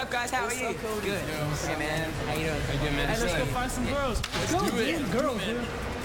up, guys? How are you? Good. Hey, man. How you doing? Hey, man. Hey, let's go find some girls. Let's do it. Girls, dude.